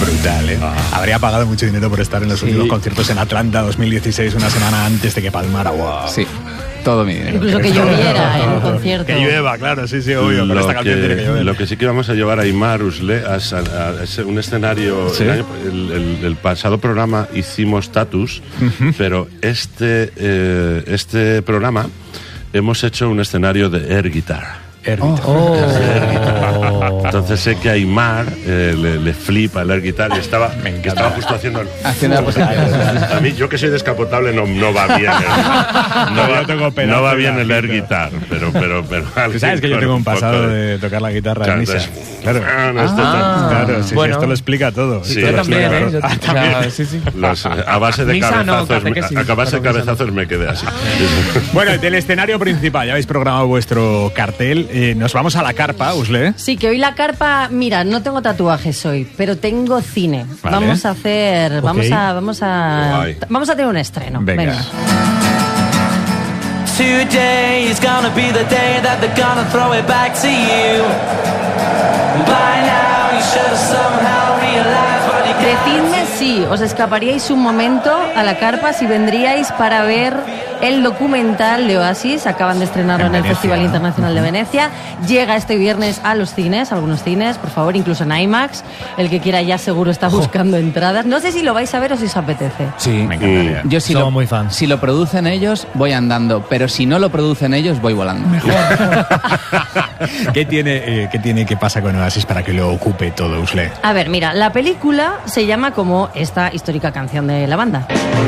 Brutal, ¿eh? Habría pagado mucho dinero por estar en los últimos conciertos en Atlanta 2016, una semana antes de que palmara. Wow. Sí. Todo mi dinero. Incluso que lloviera en un concierto. Que llueva, claro, sí, obvio. Con esta canción tiene que llover. Lo que sí que vamos a llevar a Aimar Usle a un escenario. ¿Sí? El pasado programa hicimos Tatus, pero este programa hemos hecho un escenario de air guitar. Entonces sé que a Aimar le flipa el air guitar y estaba justo haciendo la posición. A mí, yo que soy descapotable, no va bien no va bien el air guitar, pero tú sabes que yo tengo un pasado de tocar la guitarra en misa. Claro. Claro, sí, bueno. Esto lo explica todo. Sí, yo también, ¿eh? A base de cabezazos me quedé así. Bueno, del escenario principal, ya habéis programado vuestro cartel. Nos vamos a la carpa, Usle. Sí, que hoy la carpa, mira, no tengo tatuajes hoy, pero tengo cine. Vale. Vamos a hacer, Okay. vamos a tener un estreno. Venga. Today is gonna be the day that they're gonna throw it back to you. By now you should have somehow realized what you Decidme si os escaparíais un momento a la carpa si vendríais para ver el documental de Oasis. Acaban de estrenarlo en el Festival Internacional de Venecia. Llega este viernes a los cines, algunos cines, por favor, incluso en IMAX. El que quiera ya seguro está buscando entradas. No sé si lo vais a ver o si os apetece. Sí, me encantaría. Yo Somos muy fans. Si lo producen ellos, voy andando, pero si no lo producen ellos, voy volando. ¿Qué pasa con Oasis para que lo ocupe todo, Usle? A ver, mira, la película se llama como esta histórica canción de la banda.